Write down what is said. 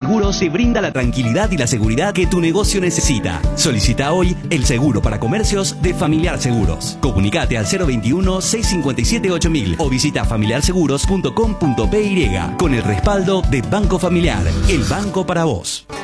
Seguros te brinda la tranquilidad y la seguridad que tu negocio necesita. Solicita hoy el seguro para comercios de Familiar Seguros. Comunicate al 021-657-8000 o visita familiarseguros.com.py con el respaldo de Banco Familiar, el banco para vos.